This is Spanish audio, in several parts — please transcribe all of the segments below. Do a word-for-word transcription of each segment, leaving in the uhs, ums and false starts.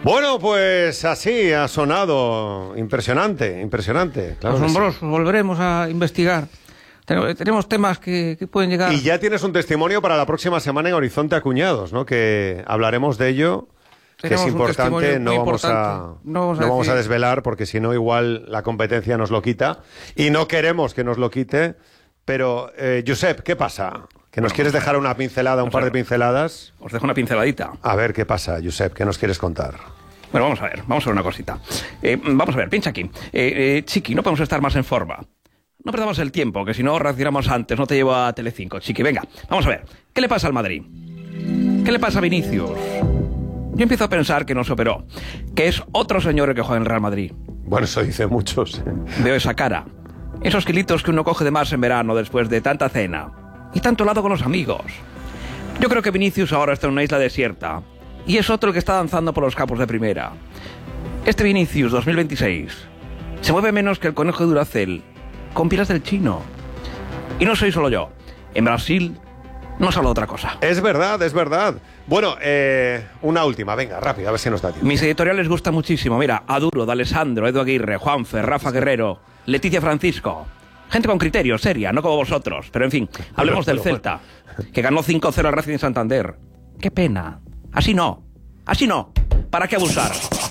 Bueno, pues así ha sonado. Impresionante, impresionante. Claro, asombroso, volveremos a investigar. Tenemos temas que, que pueden llegar... Y ya tienes un testimonio para la próxima semana en Horizonte Acuñados, ¿no? Que hablaremos de ello, que es importante, no vamos, importante. A, no vamos a, no vamos a desvelar, porque si no igual la competencia nos lo quita, y no queremos que nos lo quite, pero, eh, Josep, ¿qué pasa? ¿Que nos bueno, quieres dejar una pincelada, un par de pinceladas? Os dejo una pinceladita. A ver, ¿qué pasa, Josep? ¿Qué nos quieres contar? Bueno, vamos a ver, vamos a ver una cosita. Eh, vamos a ver, pincha aquí. Eh, eh, Chiqui, no podemos estar más en forma. No perdamos el tiempo, que si no reaccionamos antes. No te llevo a Telecinco, Chiqui. Venga, vamos a ver. ¿Qué le pasa al Madrid? ¿Qué le pasa a Vinicius? Yo empiezo a pensar que no se operó, que es otro señor el que juega en el Real Madrid. Bueno, eso dicen muchos. Veo esa cara. Esos kilitos que uno coge de más en verano después de tanta cena. Y tanto lado con los amigos. Yo creo que Vinicius ahora está en una isla desierta. Y es otro el que está danzando por los campos de primera. Este Vinicius dos mil veintiséis se mueve menos que el conejo de Duracell, con pilas del chino. Y no soy solo yo. En Brasil no solo otra cosa. Es verdad, es verdad. Bueno, eh, una última, venga, rápido, a ver si nos da tiempo. Mis editoriales les gusta muchísimo. Mira, Aduro, D'Alessandro, Edu Aguirre, Juanfe, Rafa Guerrero, Leticia Francisco. Gente con criterio, seria, no como vosotros. Pero en fin, hablemos del Celta, que ganó cinco cero al Racing de Santander. Qué pena. Así no, así no. ¿Para qué abusar?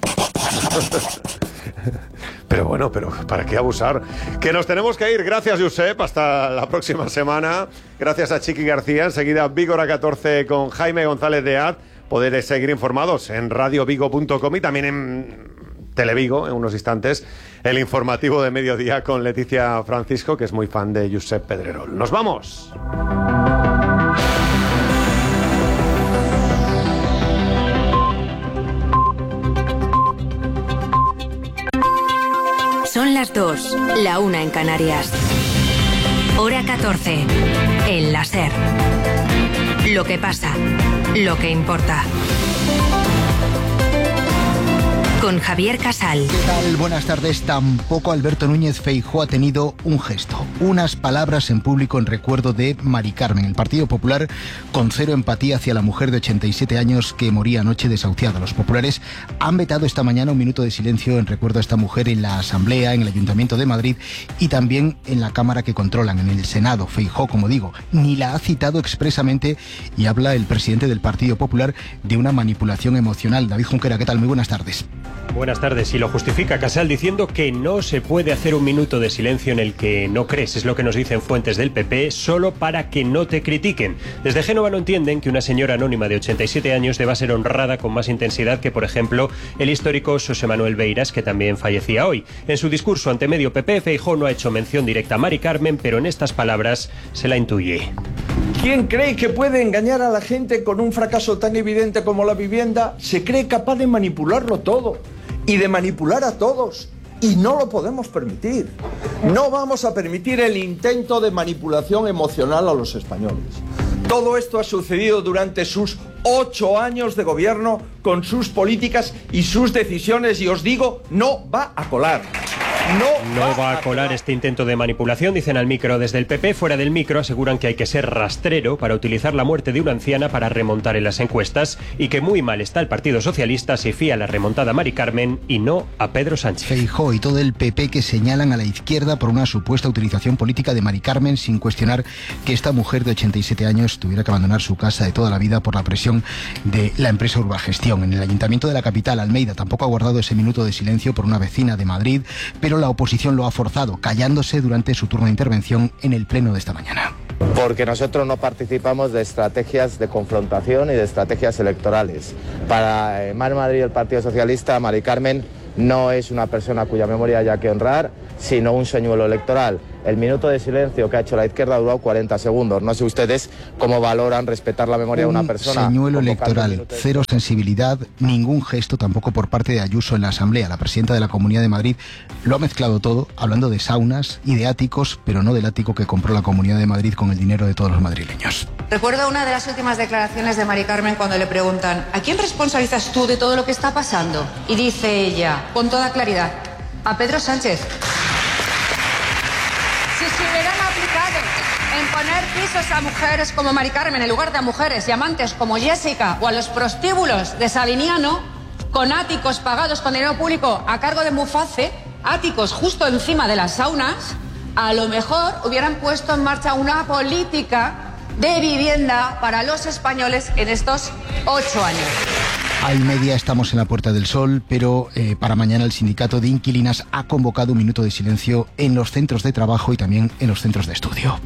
Pero bueno, pero ¿para qué abusar? Que nos tenemos que ir. Gracias, Josep. Hasta la próxima semana. Gracias a Chiqui García. Enseguida, Vígora catorce con Jaime González de Ad. Podéis seguir informados en radio vigo punto com y también en Televigo, en unos instantes, el informativo de mediodía con Leticia Francisco, que es muy fan de Josep Pedrerol. ¡Nos vamos! Son las dos, la una en Canarias. Hora catorce, en la SER. Lo que pasa, lo que importa. Con Javier Casal. ¿Qué tal? Buenas tardes. Tampoco Alberto Núñez Feijóo ha tenido un gesto, unas palabras en público en recuerdo de Mari Carmen. El Partido Popular con cero empatía hacia la mujer de ochenta y siete años que moría anoche desahuciada. Los populares han vetado esta mañana un minuto de silencio en recuerdo a esta mujer en la Asamblea, en el Ayuntamiento de Madrid y también en la Cámara que controlan, en el Senado. Feijóo, como digo, ni la ha citado expresamente y habla el presidente del Partido Popular de una manipulación emocional. David Junquera, ¿qué tal? Muy buenas tardes. Buenas tardes. Y lo justifica Casal diciendo que no se puede hacer un minuto de silencio en el que no crees. Es lo que nos dicen fuentes del P P, solo para que no te critiquen. Desde Génova no entienden que una señora anónima de ochenta y siete años deba ser honrada con más intensidad que, por ejemplo, el histórico José Manuel Beiras, que también fallecía hoy. En su discurso ante medio P P, Feijóo no ha hecho mención directa a Mari Carmen, pero en estas palabras se la intuye. ¿Quién cree que puede engañar a la gente con un fracaso tan evidente como la vivienda? Se cree capaz de manipularlo todo y de manipular a todos. Y no lo podemos permitir. No vamos a permitir el intento de manipulación emocional a los españoles. Todo esto ha sucedido durante sus ocho años de gobierno, con sus políticas y sus decisiones, y os digo, no va a colar. No, no va, va a colar este intento de manipulación, dicen al micro desde el P P. Fuera del micro aseguran que hay que ser rastrero para utilizar la muerte de una anciana para remontar en las encuestas y que muy mal está el Partido Socialista si fía la remontada a Mari Carmen y no a Pedro Sánchez. Feijóo y todo el P P que señalan a la izquierda por una supuesta utilización política de Mari Carmen, sin cuestionar que esta mujer de ochenta y siete años tuviera que abandonar su casa de toda la vida por la presión de la empresa Urbagestión. En el Ayuntamiento de la capital, Almeida, tampoco ha guardado ese minuto de silencio por una vecina de Madrid, pero la oposición lo ha forzado, callándose durante su turno de intervención en el pleno de esta mañana. Porque nosotros no participamos de estrategias de confrontación y de estrategias electorales. Para Mar Madrid y el Partido Socialista, Mari Carmen no es una persona cuya memoria haya que honrar, sino un señuelo electoral. El minuto de silencio que ha hecho la izquierda ha durado cuarenta segundos. No sé ustedes cómo valoran respetar la memoria un de una persona. Un señuelo electoral, cero sensibilidad, ningún gesto tampoco por parte de Ayuso en la Asamblea. La presidenta de la Comunidad de Madrid lo ha mezclado todo, hablando de saunas y de áticos, pero no del ático que compró la Comunidad de Madrid con el dinero de todos los madrileños. Recuerdo una de las últimas declaraciones de Mari Carmen cuando le preguntan ¿a quién responsabilizas tú de todo lo que está pasando? Y dice ella, con toda claridad, a Pedro Sánchez. Si se hubieran aplicado en poner pisos a mujeres como Mari Carmen en lugar de a mujeres y amantes como Jessica o a los prostíbulos de Sabiniano, con áticos pagados con dinero público a cargo de Muface, áticos justo encima de las saunas, a lo mejor hubieran puesto en marcha una política de vivienda para los españoles en estos ocho años. A y media estamos en la Puerta del Sol, pero eh, para mañana el sindicato de inquilinas ha convocado un minuto de silencio en los centros de trabajo y también en los centros de estudio.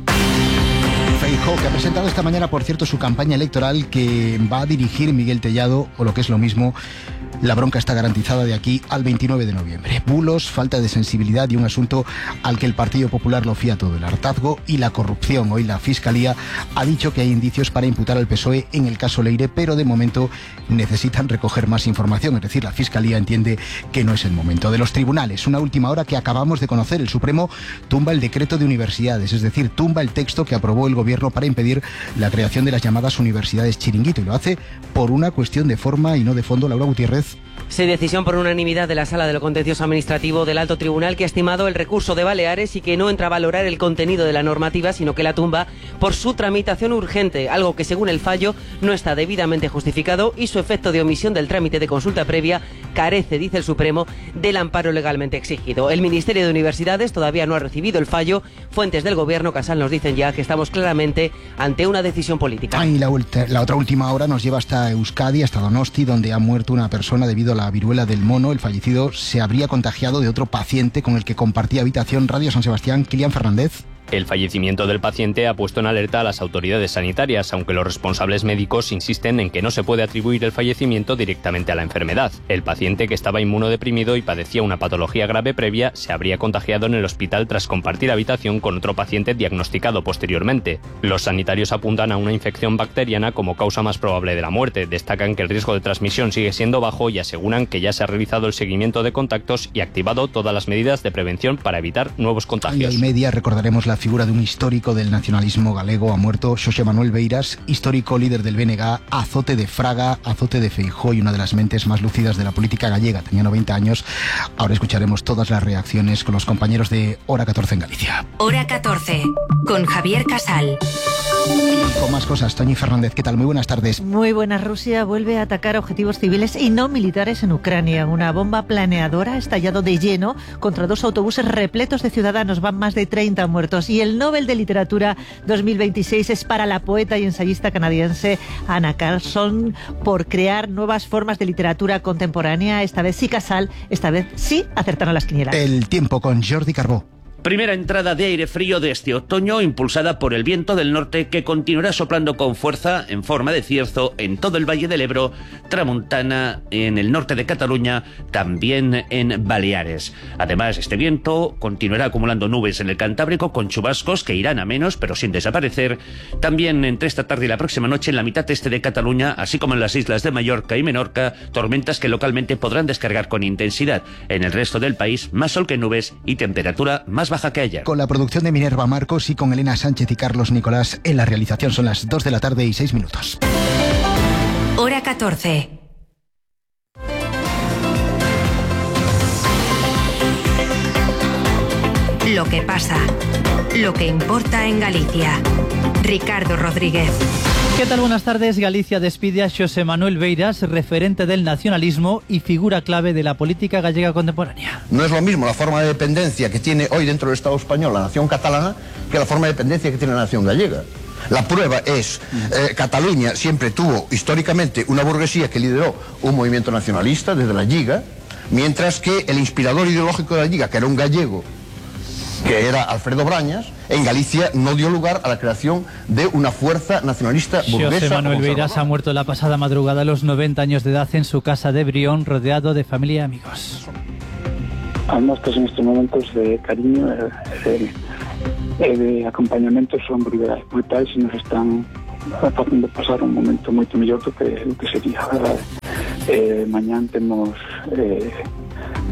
Feijóo, que ha presentado esta mañana, por cierto, su campaña electoral que va a dirigir Miguel Tellado, o lo que es lo mismo, la bronca está garantizada de aquí al veintinueve de noviembre. Bulos, falta de sensibilidad y un asunto al que el Partido Popular lo fía todo, el hartazgo y la corrupción. Hoy la Fiscalía ha dicho que hay indicios para imputar al P S O E en el caso Leire, pero de momento necesitan recoger más información, es decir, la Fiscalía entiende que no es el momento. De los tribunales, una última hora que acabamos de conocer, el Supremo tumba el decreto de universidades, es decir, tumba el texto que aprobó el Gobierno para impedir la creación de las llamadas universidades chiringuito, y lo hace por una cuestión de forma y no de fondo. Laura Gutiérrez. Sí, decisión por unanimidad de la Sala de lo Contencioso Administrativo del Alto Tribunal, que ha estimado el recurso de Baleares y que no entra a valorar el contenido de la normativa, sino que la tumba por su tramitación urgente, algo que según el fallo no está debidamente justificado y su efecto de omisión del trámite de consulta previa carece, dice el Supremo, del amparo legalmente exigido. El Ministerio de Universidades todavía no ha recibido el fallo. Fuentes del Gobierno, Casal, nos dicen ya que estamos claramente ante una decisión política. Ah, y la, la otra última hora nos lleva hasta Euskadi, hasta Donosti, donde ha muerto una persona debido a la viruela del mono. El fallecido se habría contagiado de otro paciente con el que compartía habitación. Radio San Sebastián, Kilian Fernández. El fallecimiento del paciente ha puesto en alerta a las autoridades sanitarias, aunque los responsables médicos insisten en que no se puede atribuir el fallecimiento directamente a la enfermedad. El paciente, que estaba inmunodeprimido y padecía una patología grave previa, se habría contagiado en el hospital tras compartir habitación con otro paciente diagnosticado posteriormente. Los sanitarios apuntan a una infección bacteriana como causa más probable de la muerte, destacan que el riesgo de transmisión sigue siendo bajo y aseguran que ya se ha realizado el seguimiento de contactos y activado todas las medidas de prevención para evitar nuevos contagios. Y a media recordaremos la figura de un histórico del nacionalismo galego. Ha muerto Xosé Manuel Beiras, histórico líder del B N G, azote de Fraga, azote de Feijóo y una de las mentes más lúcidas de la política gallega. Tenía noventa años. Ahora escucharemos todas las reacciones con los compañeros de Hora catorce en Galicia. Hora catorce, con Javier Casal. Y con más cosas, Toñi Fernández, ¿qué tal? Muy buenas tardes. Muy buenas. Rusia vuelve a atacar objetivos civiles y no militares en Ucrania. Una bomba planeadora ha estallado de lleno contra dos autobuses repletos de ciudadanos. Van más de treinta muertos. Y el Nobel de Literatura dos mil veintiséis es para la poeta y ensayista canadiense Anna Carlson por crear nuevas formas de literatura contemporánea. Esta vez sí, Casal, esta vez sí acertaron las quinielas. El tiempo con Jordi Carbó. Primera entrada de aire frío de este otoño, impulsada por el viento del norte, que continuará soplando con fuerza en forma de cierzo en todo el Valle del Ebro, Tramuntana, en el norte de Cataluña, también en Baleares. Además, este viento continuará acumulando nubes en el Cantábrico con chubascos que irán a menos, pero sin desaparecer. También entre esta tarde y la próxima noche en la mitad este de Cataluña, así como en las islas de Mallorca y Menorca, tormentas que localmente podrán descargar con intensidad. En el resto del país, más sol que nubes y temperatura más baja que ayer. Con la producción de Minerva Marcos y con Elena Sánchez y Carlos Nicolás en la realización. Son las dos de la tarde y seis minutos. Hora catorce. Lo que pasa, lo que importa en Galicia. Ricardo Rodríguez. ¿Qué tal? Buenas tardes. Galicia despide a Xosé Manuel Beiras, referente del nacionalismo y figura clave de la política gallega contemporánea. No es lo mismo la forma de dependencia que tiene hoy dentro del Estado español la nación catalana que la forma de dependencia que tiene la nación gallega. La prueba es, eh, Cataluña siempre tuvo históricamente una burguesía que lideró un movimiento nacionalista desde la Lliga, mientras que el inspirador ideológico de la Lliga, que era un gallego, que era Alfredo Brañas, en Galicia no dio lugar a la creación de una fuerza nacionalista burguesa. Xosé Manuel Beiras ha muerto la pasada madrugada a los noventa años de edad en su casa de Brión, rodeado de familia y amigos. Muestras en estos momentos de cariño, de, de, de acompañamiento son brutais y nos están haciendo pasar un momento moito mellor do que, do que sería, verdade? Eh, mañán temos eh,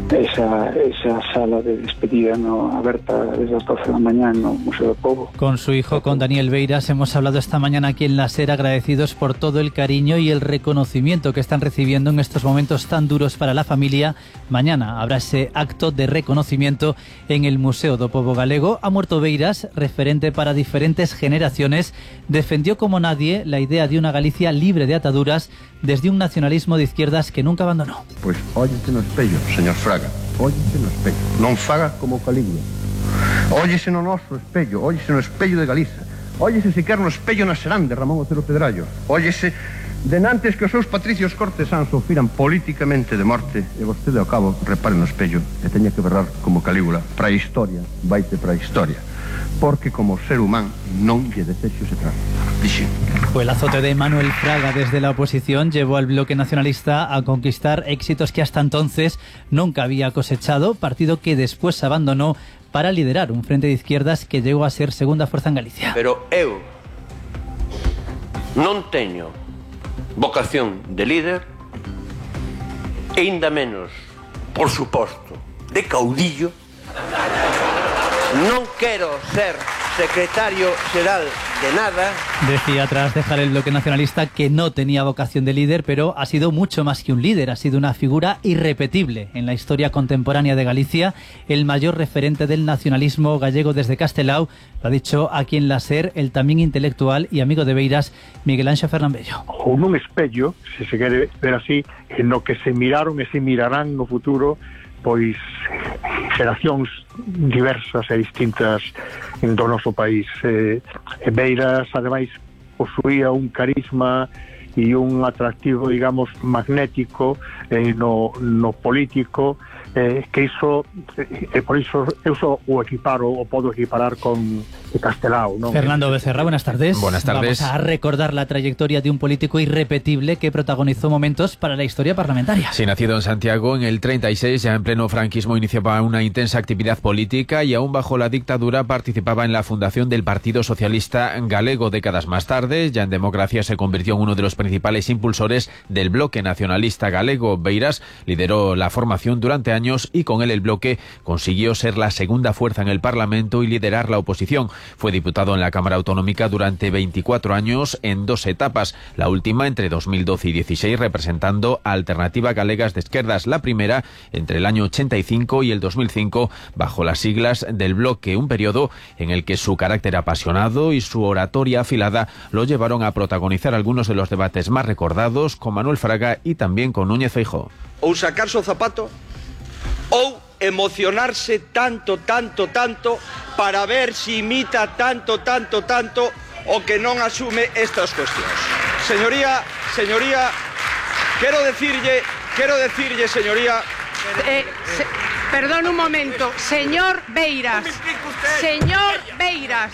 esa, esa sala de despedida no aberta desde las doce da mañá no Museo do Pobo. Con su hijo, con Daniel Beiras, hemos hablado esta mañana aquí en La SER, agradecidos por todo el cariño y el reconocimiento que están recibiendo en estos momentos tan duros para la familia. Mañana habrá ese acto de reconocimiento en el Museo do Pobo Galego. Ha muerto Beiras, referente para diferentes generaciones. Defendió como nadie la idea de una Galicia libre de ataduras desde un nacionalismo de izquierdas que nunca abandonó. Pois óllese no espello, señor Fraga, óllese no espello, non faga como Calígula. Óllese no noso espello, óllese no espello de Galiza, óllese sequer no espello na Serán de Ramón Otero Pedrallo, óllese denantes que os seus patricios cortesáns sofriran políticamente de morte e vostede ao cabo repare no espello e teña que berrar como Calígula, para a historia, vaite para a historia, porque como ser humano non lle desexo se trata. Dixen. Fue el azote de Manuel Fraga desde la oposición llevó al bloque nacionalista a conquistar éxitos que hasta entonces nunca había cosechado, partido que después abandonó para liderar un frente de izquierdas que llegó a ser segunda fuerza en Galicia. Pero eu non teño vocación de líder e ainda menos, por suposto, de caudillo. Non quero ser secretario xeral de nada. Decía tras dejar el bloque nacionalista que no tenía vocación de líder, pero ha sido mucho más que un líder, ha sido una figura irrepetible en la historia contemporánea de Galicia, el mayor referente del nacionalismo gallego desde Castelao. Lo ha dicho aquí en La SER el también intelectual y amigo de Beiras, Miguel Anxo Fernambello. Ou nun espello, se se quere ver así, en no que se miraron e se mirarán no futuro pois xeracións diversas e distintas do noso país. Eh, Beiras, ademais, posuía un carisma e un atractivo, digamos, magnético eh, no, no político, eh, que iso, eh, por iso eu só o equiparo, o podo equiparar con Castelao, ¿no? Fernando Becerra, buenas tardes. Buenas tardes. Vamos a recordar la trayectoria de un político irrepetible que protagonizó momentos para la historia parlamentaria. Sí, nacido en Santiago en el treinta y seis, ya en pleno franquismo iniciaba una intensa actividad política y aún bajo la dictadura participaba en la fundación del Partido Socialista Galego. Décadas más tarde, ya en democracia, se convirtió en uno de los principales impulsores del bloque nacionalista galego. Beiras lideró la formación durante años y con él el bloque consiguió ser la segunda fuerza en el Parlamento y liderar la oposición. Fue diputado en la Cámara Autonómica durante veinticuatro años en dos etapas, la última entre dos mil doce y dieciséis representando a Alternativa Galegas de Esquerdas, la primera entre el año ochenta y cinco y el dos mil cinco bajo las siglas del bloque, un periodo en el que su carácter apasionado y su oratoria afilada lo llevaron a protagonizar algunos de los debates más recordados con Manuel Fraga y también con Núñez Feijóo. Ou sacarse o zapato ou emocionarse tanto, tanto, tanto para ver si imita tanto, tanto, tanto o que non asume estas cuestións. Señoría, señoría, quero decirlle, quero decirlle, señoría... Eh, se, perdón un momento, señor Beiras, señor Beiras,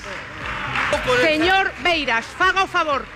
señor Beiras, faga o favor.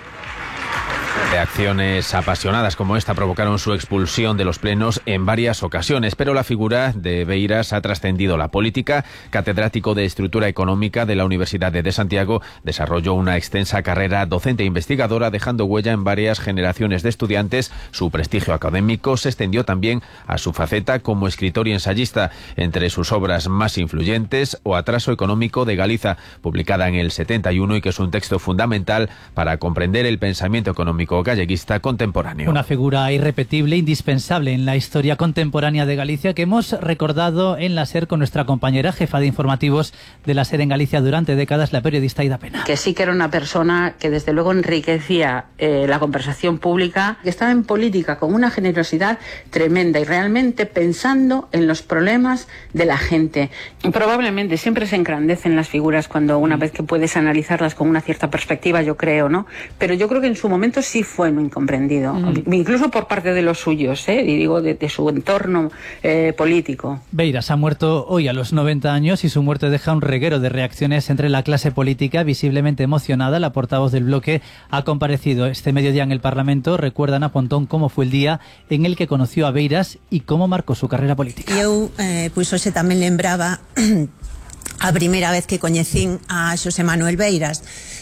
Reacciones apasionadas como esta provocaron su expulsión de los plenos en varias ocasiones, pero la figura de Beiras ha trascendido la política. Catedrático de Estructura Económica de la Universidad de Santiago, desarrolló una extensa carrera docente e investigadora, dejando huella en varias generaciones de estudiantes. Su prestigio académico se extendió también a su faceta como escritor y ensayista. Entre sus obras más influyentes, O atraso económico de Galiza, publicada en el setenta y uno y que es un texto fundamental para comprender el pensamiento económico galleguista contemporáneo. Una figura irrepetible, indispensable en la historia contemporánea de Galicia, que hemos recordado en La SER con nuestra compañera jefa de informativos de La SER en Galicia durante décadas, la periodista Ida Pena. Que sí que era una persona que desde luego enriquecía eh, la conversación pública, que estaba en política con una generosidad tremenda y realmente pensando en los problemas de la gente. Probablemente siempre se engrandecen las figuras cuando una vez que puedes analizarlas con una cierta perspectiva, yo creo, ¿no? Pero yo creo que en su momento sí fue muy incomprendido, mm. incluso por parte de los suyos, ¿eh? y digo de, de su entorno eh, político. Beiras ha muerto hoy a los noventa años y su muerte deja un reguero de reacciones entre la clase política, visiblemente emocionada. La portavoz del bloque ha comparecido este mediodía en el Parlamento. Recuerdan a Pontón cómo fue el día en el que conoció a Beiras y cómo marcó su carrera política. Eu, eh, pois hoxe tamén lembraba a primeira vez que coñecín a Xosé Manuel Beiras.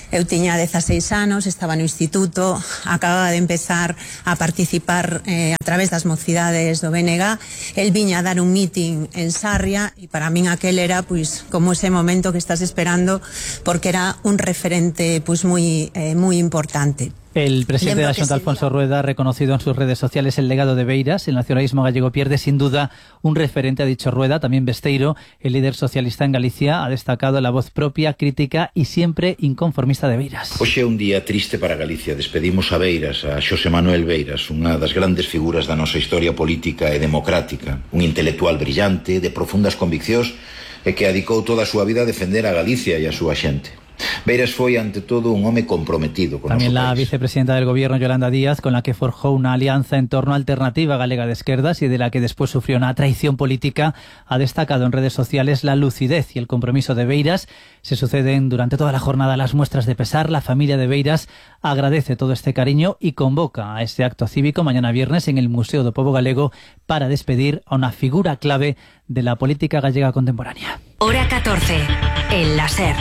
Eu tiña dezaseis anos, estaba no instituto, acababa de empezar a participar eh, a través das mocidades do B N G. El viña a dar un meeting en Sarria e para min aquel era pois como ese momento que estás esperando, porque era un referente pois moi eh, moi importante. El presidente de la Xunta, Alfonso Rueda, ha reconocido en sus redes sociales el legado de Beiras. El nacionalismo gallego pierde sin duda un referente, ha dicho Rueda. También Besteiro, el líder socialista en Galicia, ha destacado la voz propia, crítica y siempre inconformista de Beiras. Hoxe é un día triste para Galicia. Despedimos a Beiras, a Xosé Manuel Beiras, unha das grandes figuras da nosa historia política e democrática. Un intelectual brillante, de profundas conviccións e que adicou toda a súa vida a defender a Galicia e a súa xente. Beiras foi, ante todo, un home comprometido con También la país. vicepresidenta del Gobierno, Yolanda Díaz, con la que forjó una alianza en torno a Alternativa Galega de Esquerdas y de la que después sufrió una traición política, ha destacado en redes sociales la lucidez y el compromiso de Beiras. Se suceden durante toda la jornada las muestras de pesar. La familia de Beiras agradece todo este cariño y convoca a este acto cívico mañana viernes en el Museo do Pobo Galego para despedir a una figura clave de la política gallega contemporánea. Hora catorce, en la SER.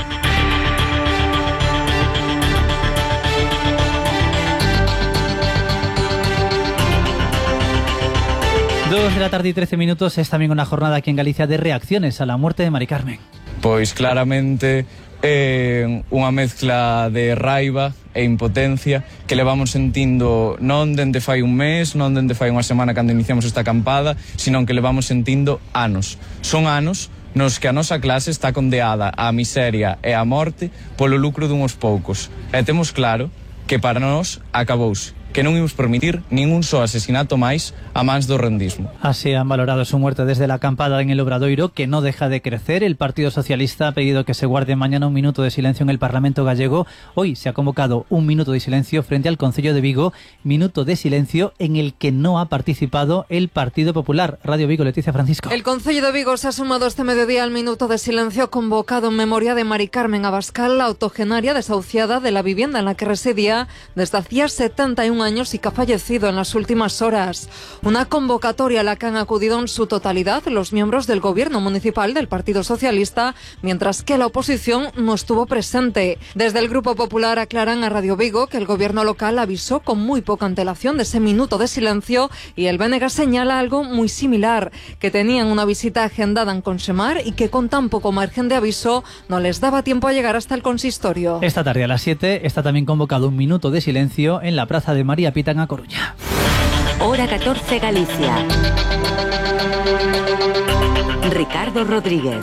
Dos de la tarde y trece minutos. Es también una jornada aquí en Galicia de reacciones a la muerte de Mari Carmen. Pois claramente é unha mezcla de raiva e impotencia que levamos sentindo non dende fai un mes, non dende fai unha semana cando iniciamos esta acampada, sino que levamos sentindo anos. Son anos nos que a nosa clase está condeada á miseria e á morte polo lucro dunhos poucos. E temos claro que para nós acabouse, que non imos permitir ningún só asesinato máis a mans do rendismo. Así han valorado su muerte desde la acampada en el Obradoiro, que no deja de crecer. El Partido Socialista ha pedido que se guarde mañana un minuto de silencio en el Parlamento gallego. Hoy se ha convocado un minuto de silencio frente al Concello de Vigo, minuto de silencio en el que no ha participado el Partido Popular. Radio Vigo, Leticia Francisco. El Concello de Vigo se ha sumado este mediodía al minuto de silencio convocado en memoria de Mari Carmen Abascal, la octogenaria desahuciada de la vivienda en la que residía desde hacía setenta y un años y que ha fallecido en las últimas horas. Una convocatoria a la que han acudido en su totalidad los miembros del gobierno municipal del Partido Socialista, mientras que la oposición no estuvo presente. Desde el Grupo Popular aclaran a Radio Vigo que el gobierno local avisó con muy poca antelación de ese minuto de silencio y el B N G señala algo muy similar, que tenían una visita agendada en Consemar y que con tan poco margen de aviso no les daba tiempo a llegar hasta el consistorio. Esta tarde a las siete está también convocado un minuto de silencio en la Plaza de María Pita en A Coruña. Hora catorce, Galicia. Ricardo Rodríguez.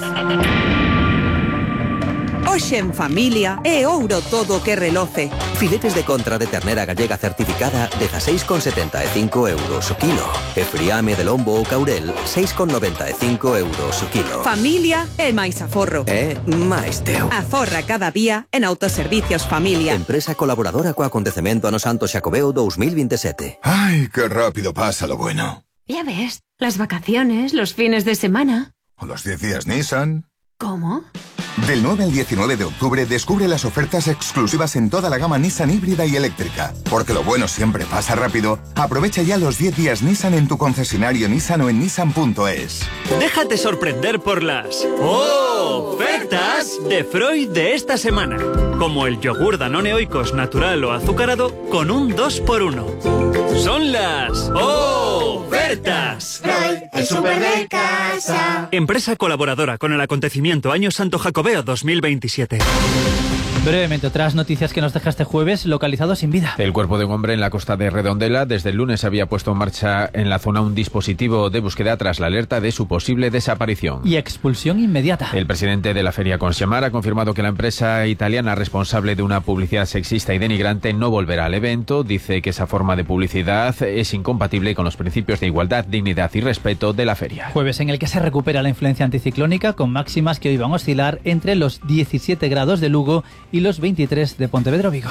Hoxe en familia é ouro todo que reloce. Filetes de contra de ternera gallega certificada dezasseis con setenta e cinco euros o kilo. E friame de lombo ou caurel seis con noventa e cinco euros o kilo. Familia é máis aforro. É máis teu. Aforra cada día en Autoservicios Familia. Empresa colaboradora co acontecemento ano Santo Xacobeo dos mil veintisiete. Ay, qué rápido pasa lo bueno. Ya ves, las vacaciones, los fines de semana. O los diez días Nissan. ¿Cómo? Del nueve al diecinueve de octubre descubre las ofertas exclusivas en toda la gama Nissan híbrida y eléctrica. Porque lo bueno siempre pasa rápido. Aprovecha ya los diez días Nissan en tu concesionario Nissan o en nissan punto es. Déjate sorprender por las ofertas de Freud de esta semana. Como el yogur Danone Oikos natural o azucarado con un dos por uno. Son las ofertas. Freud, el súper de casa. Empresa colaboradora con el acontecimiento Año Santo Jacobeo dos mil veintisiete. Brevemente, otras noticias que nos deja este jueves, localizado sin vida. El cuerpo de un hombre en la costa de Redondela desde el lunes había puesto en marcha en la zona un dispositivo de búsqueda tras la alerta de su posible desaparición. Y expulsión inmediata. El presidente de la feria Consemar ha confirmado que la empresa italiana responsable de una publicidad sexista y denigrante no volverá al evento. Dice que esa forma de publicidad es incompatible con los principios de igualdad, dignidad y respeto de la feria. Jueves en el que se recupera la influencia anticiclónica con máximas que hoy van a oscilar entre los diecisiete grados de Lugo y los veintitrés de Pontevedra Vigo.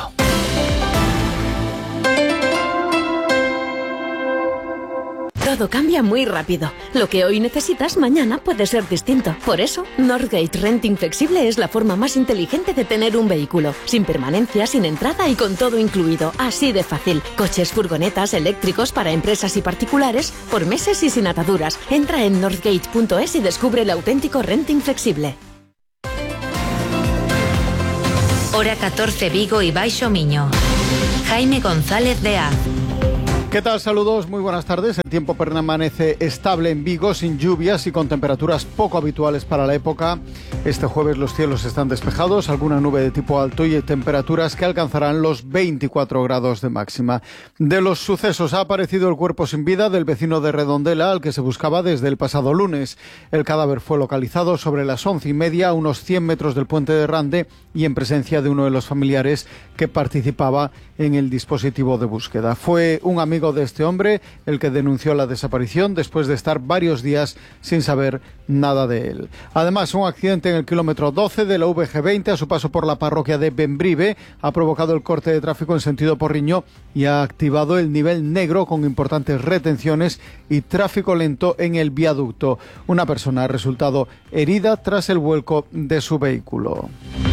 Todo cambia muy rápido. Lo que hoy necesitas, mañana puede ser distinto. Por eso, Northgate Renting Flexible es la forma más inteligente de tener un vehículo. Sin permanencia, sin entrada y con todo incluido. Así de fácil. Coches, furgonetas, eléctricos para empresas y particulares, por meses y sin ataduras. Entra en northgate punto es y descubre el auténtico renting flexible. Hora catorce Vigo y Baixo Miño. Jaime González de Az. ¿Qué tal? Saludos, muy buenas tardes. El tiempo permanece estable en Vigo, sin lluvias y con temperaturas poco habituales para la época. Este jueves los cielos están despejados, alguna nube de tipo alto y temperaturas que alcanzarán los veinticuatro grados de máxima. De los sucesos, ha aparecido el cuerpo sin vida del vecino de Redondela, al que se buscaba desde el pasado lunes. El cadáver fue localizado sobre las once y media, a unos cien metros del puente de Rande, y en presencia de uno de los familiares que participaba en el dispositivo de búsqueda. Fue un amigo de este hombre el que denunció la desaparición después de estar varios días sin saber nada de él. Además, un accidente en el kilómetro doce de la V G veinte a su paso por la parroquia de Bembrive ha provocado el corte de tráfico en sentido Porriño y ha activado el nivel negro con importantes retenciones y tráfico lento en el viaducto. Una persona ha resultado herida tras el vuelco de su vehículo.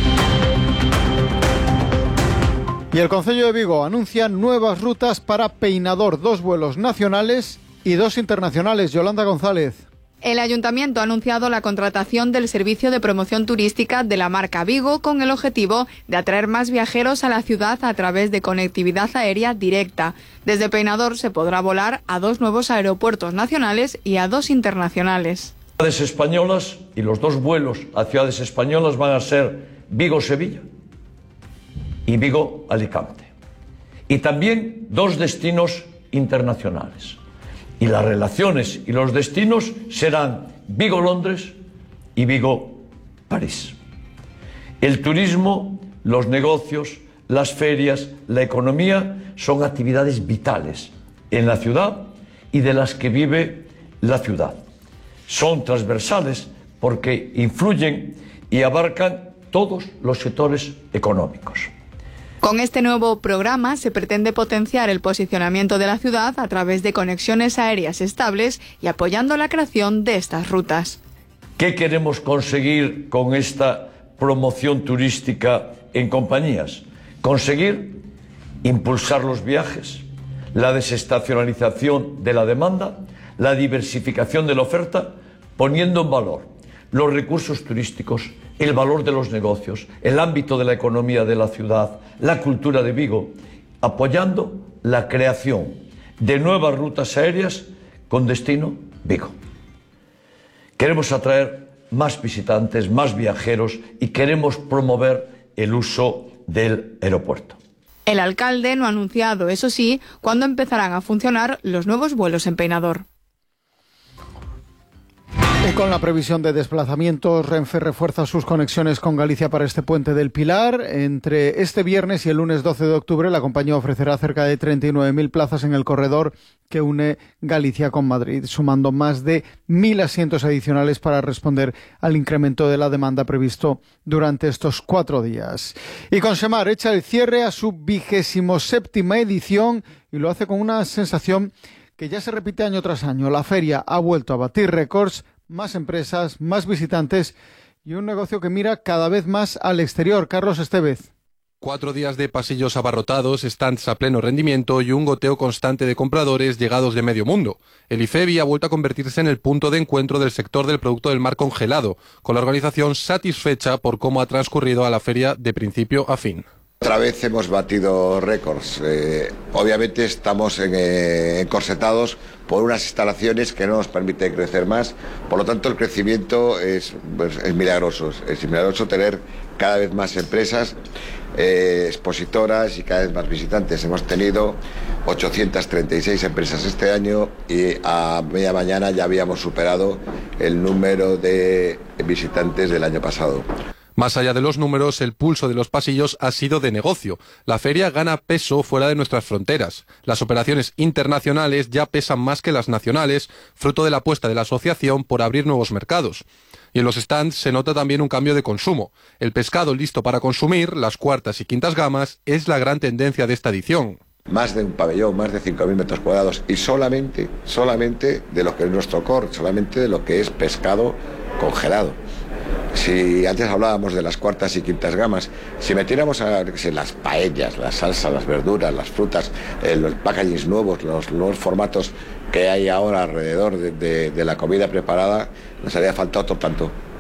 Y el Concello de Vigo anuncia nuevas rutas para Peinador, dos vuelos nacionales y dos internacionales. Yolanda González. El Ayuntamiento ha anunciado la contratación del servicio de promoción turística de la marca Vigo con el objetivo de atraer más viajeros a la ciudad a través de conectividad aérea directa. Desde Peinador se podrá volar a dos nuevos aeropuertos nacionales y a dos internacionales. Ciudades españolas, y los dos vuelos a ciudades españolas van a ser Vigo-Sevilla y Vigo-Alicante. Y también dos destinos internacionales. Y las relaciones y los destinos serán Vigo-Londres y Vigo-París. El turismo, los negocios, las ferias, la economía son actividades vitales en la ciudad y de las que vive la ciudad. Son transversales porque influyen y abarcan todos los sectores económicos. Con este nuevo programa se pretende potenciar el posicionamiento de la ciudad a través de conexiones aéreas estables y apoyando la creación de estas rutas. ¿Qué queremos conseguir con esta promoción turística en compañías? Conseguir impulsar los viajes, la desestacionalización de la demanda, la diversificación de la oferta, poniendo en valor los recursos turísticos, el valor de los negocios, el ámbito de la economía de la ciudad, la cultura de Vigo, apoyando la creación de nuevas rutas aéreas con destino Vigo. Queremos atraer más visitantes, más viajeros y queremos promover el uso del aeropuerto. El alcalde no ha anunciado, eso sí, cuándo empezarán a funcionar los nuevos vuelos en Peinador. Y con la previsión de desplazamientos, Renfe refuerza sus conexiones con Galicia para este puente del Pilar. Entre este viernes y el lunes doce de octubre, la compañía ofrecerá cerca de treinta y nueve mil plazas en el corredor que une Galicia con Madrid, sumando más de mil asientos adicionales para responder al incremento de la demanda previsto durante estos cuatro días. Y Consemar echa el cierre a su vigésimo séptima edición y lo hace con una sensación que ya se repite año tras año. La feria ha vuelto a batir récords, más empresas, más visitantes y un negocio que mira cada vez más al exterior. Carlos Estevez. Cuatro días de pasillos abarrotados, stands a pleno rendimiento y un goteo constante de compradores llegados de medio mundo. El IFEBI ha vuelto a convertirse en el punto de encuentro del sector del producto del mar congelado, con la organización satisfecha por cómo ha transcurrido a la feria de principio a fin. Otra vez hemos batido récords. Eh, obviamente estamos en, eh, encorsetados por unas instalaciones que no nos permiten crecer más. Por lo tanto, el crecimiento es, pues, es milagroso. Es milagroso tener cada vez más empresas eh, expositoras y cada vez más visitantes. Hemos tenido ochocientas treinta y seis empresas este año y a media mañana ya habíamos superado el número de visitantes del año pasado. Más allá de los números, el pulso de los pasillos ha sido de negocio. La feria gana peso fuera de nuestras fronteras. Las operaciones internacionales ya pesan más que las nacionales, fruto de la apuesta de la asociación por abrir nuevos mercados. Y en los stands se nota también un cambio de consumo. El pescado listo para consumir, las cuartas y quintas gamas, es la gran tendencia de esta edición. Más de un pabellón, más de cinco mil metros cuadrados y solamente, solamente de lo que es nuestro core, solamente de lo que es pescado congelado. Si antes hablábamos de las cuartas y quintas gamas, si metiéramos a si las paellas, las salsas, las verduras, las frutas, eh, los packagings nuevos, los nuevos formatos que hay ahora alrededor de, de, de la comida preparada, nos haría falta otro tanto.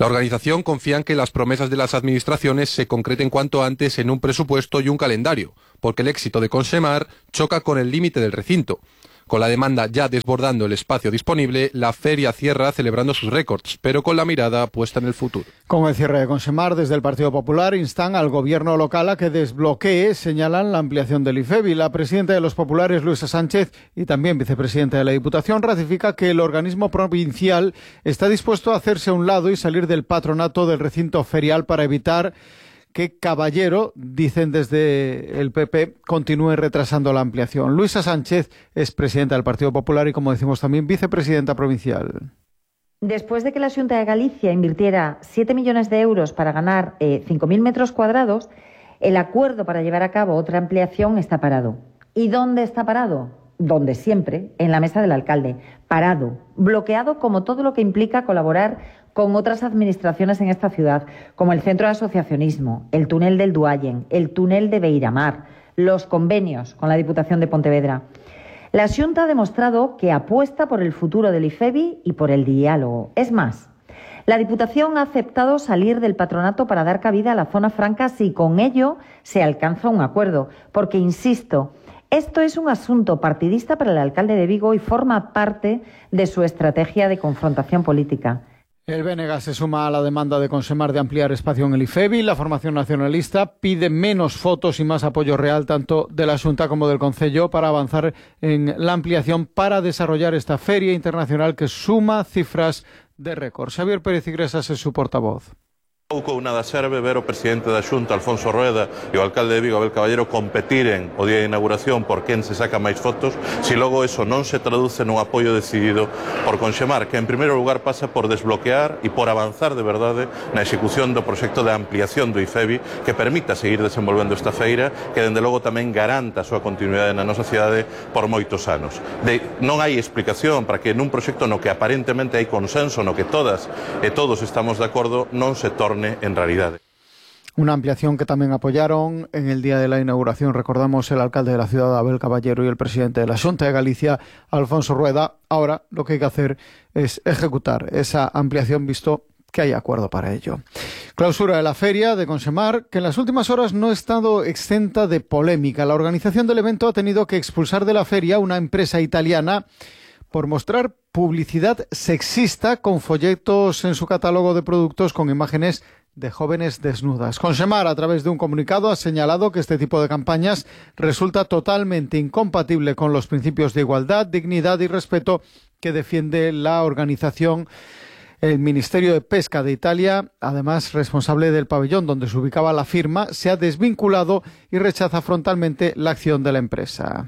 La organización confía en que las promesas de las administraciones se concreten cuanto antes en un presupuesto y un calendario, porque el éxito de Consemar choca con el límite del recinto. Con la demanda ya desbordando el espacio disponible, la feria cierra celebrando sus récords, pero con la mirada puesta en el futuro. Con el cierre de Consemar, desde el Partido Popular instan al gobierno local a que desbloquee, señalan, la ampliación del IFEBI. La presidenta de los populares, Luisa Sánchez, y también vicepresidenta de la Diputación, ratifica que el organismo provincial está dispuesto a hacerse a un lado y salir del patronato del recinto ferial para evitar que Caballero, dicen desde el P P, continúe retrasando la ampliación. Luisa Sánchez es presidenta del Partido Popular y, como decimos, también vicepresidenta provincial. Después de que la Xunta de Galicia invirtiera siete millones de euros para ganar eh, cinco mil metros cuadrados, el acuerdo para llevar a cabo otra ampliación está parado. ¿Y dónde está parado? Donde siempre, en la mesa del alcalde. Parado, bloqueado, como todo lo que implica colaborar con otras administraciones en esta ciudad, como el Centro de Asociacionismo, el túnel del Duallen, el túnel de Beiramar, los convenios con la Diputación de Pontevedra. La Xunta ha demostrado que apuesta por el futuro del IFEBI y por el diálogo. Es más, la Diputación ha aceptado salir del patronato para dar cabida a la zona franca si con ello se alcanza un acuerdo, porque, insisto, esto es un asunto partidista para el alcalde de Vigo y forma parte de su estrategia de confrontación política. El B N G se suma a la demanda de Consemar de ampliar espacio en el IFEBI. La formación nacionalista pide menos fotos y más apoyo real tanto de la Xunta como del Concello para avanzar en la ampliación para desarrollar esta feria internacional que suma cifras de récord. Xavier Pérez Iglesias es su portavoz. Pouco nada serve ver o presidente da Xunta, Alfonso Rueda, e o alcalde de Vigo, Abel Caballero, competiren o día de inauguración por quen se saca máis fotos, se logo eso non se traduce nun apoio decidido por Consemar, que en primeiro lugar pasa por desbloquear e por avanzar de verdade na execución do proxecto de ampliación do IFEBI que permita seguir desenvolvendo esta feira, que dende logo tamén garanta a súa continuidade na nosa cidade por moitos anos. De, non hai explicación para que nun proxecto no que aparentemente hai consenso, no que todas e todos estamos de acordo, non se torne en realidad. Una ampliación que también apoyaron en el día de la inauguración, recordamos, el alcalde de la ciudad, Abel Caballero, y el presidente de la Xunta de Galicia, Alfonso Rueda. Ahora lo que hay que hacer es ejecutar esa ampliación, visto que hay acuerdo para ello. Clausura de la feria de Consemar, que en las últimas horas no ha estado exenta de polémica. La organización del evento ha tenido que expulsar de la feria una empresa italiana por mostrar publicidad sexista con folletos en su catálogo de productos con imágenes de jóvenes desnudas. Consemar, a través de un comunicado, ha señalado que este tipo de campañas resulta totalmente incompatible con los principios de igualdad, dignidad y respeto que defiende la organización. El Ministerio de Pesca de Italia, además responsable del pabellón donde se ubicaba la firma, se ha desvinculado y rechaza frontalmente la acción de la empresa.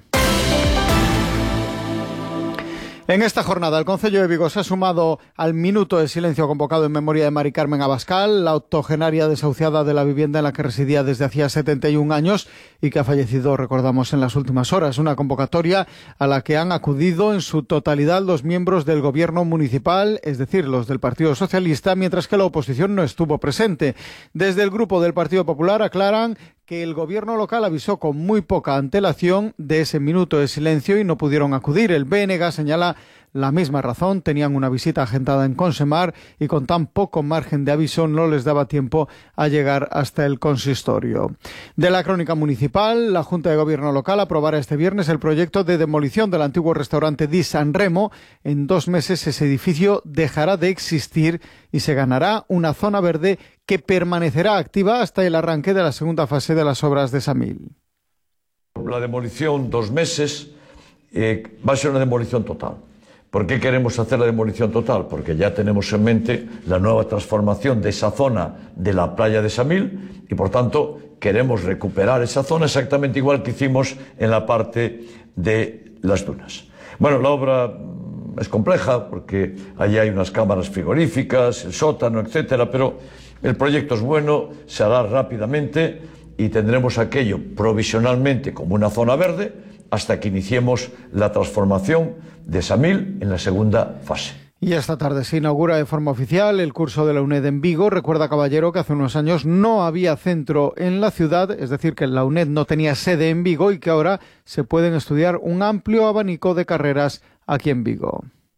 En esta jornada, el Concello de Vigo se ha sumado al minuto de silencio convocado en memoria de Mari Carmen Abascal, la octogenaria desahuciada de la vivienda en la que residía desde hacía setenta y un años y que ha fallecido, recordamos, en las últimas horas. Una convocatoria a la que han acudido en su totalidad los miembros del gobierno municipal, es decir, los del Partido Socialista, mientras que la oposición no estuvo presente. Desde el grupo del Partido Popular aclaran que el gobierno local avisó con muy poca antelación de ese minuto de silencio y no pudieron acudir. El B N G señala la misma razón, tenían una visita agendada en Consemar y con tan poco margen de aviso no les daba tiempo a llegar hasta el consistorio. De la crónica municipal, la Junta de Gobierno local aprobará este viernes el proyecto de demolición del antiguo restaurante Di San Remo. En dos meses ese edificio dejará de existir y se ganará una zona verde que permanecerá activa hasta el arranque de la segunda fase de las obras de Samil. La demolición, dos meses, eh, va a ser una demolición total. ¿Por qué queremos hacer la demolición total? Porque ya tenemos en mente la nueva transformación de esa zona de la playa de Samil y, por tanto, queremos recuperar esa zona exactamente igual que hicimos en la parte de las dunas. Bueno, la obra es compleja porque allí hay unas cámaras frigoríficas, el sótano, etcétera, pero el proyecto es bueno, se hará rápidamente y tendremos aquello provisionalmente como una zona verde hasta que iniciemos la transformación de Samil en la segunda fase. Y esta tarde se inaugura de forma oficial el curso de la UNED en Vigo. Recuerda, Caballero, que hace unos años no había centro en la ciudad, es decir, que la UNED no tenía sede en Vigo y que ahora se pueden estudiar un amplio abanico de carreras aquí en Vigo.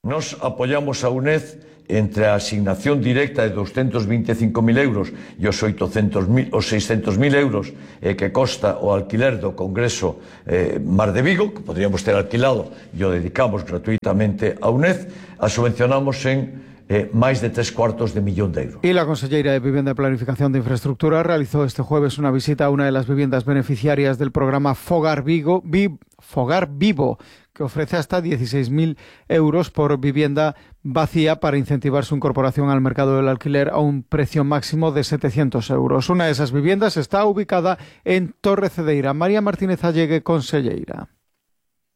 Nos apoyamos a UNED entre a asignación directa de doscientos veinticinco mil euros e os oitocentos mil, os seiscentos mil euros eh, que costa o alquiler do Congreso eh, Mar de Vigo, que podríamos ter alquilado e o dedicamos gratuitamente a UNED, a subvencionamos en eh, máis de tres cuartos de millón de euros. Y la consellera de Vivienda y Planificación de Infraestructura realizó este jueves una visita a una de las viviendas beneficiarias del programa Fogar Vigo, Vi, Fogar Vivo, que ofrece hasta dieciséis mil euros por vivienda vacía para incentivar su incorporación al mercado del alquiler a un precio máximo de setecientos euros. Una de esas viviendas está ubicada en Torre Cedeira. María Martínez Allegue, conselleira.